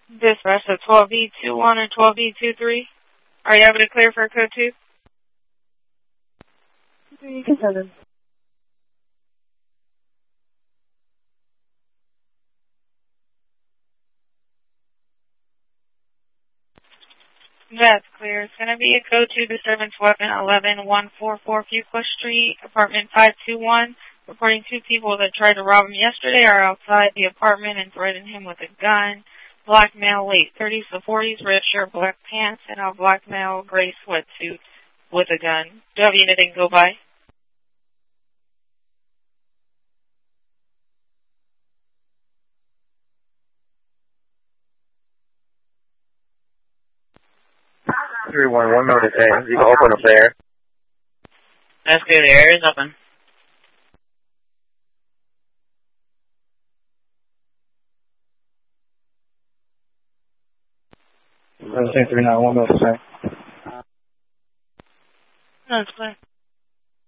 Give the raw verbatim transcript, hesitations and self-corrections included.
Dispatch at twelve B two one or twelve B two three. Are you able to clear for code two? You can send them. That's clear. It's going to be a code two disturbance weapon eleven one forty-four Fuqua Street, apartment five two one. Reporting two people that tried to rob him yesterday are outside the apartment and threatened him with a gun. Black male, late thirties to forties, red shirt, black pants, and a black male, gray sweatsuit with a gun. Do you have anything go by? three one one notice, hey, you can open up there. That's good, the area is open. three nine one notice, hey. That's clear.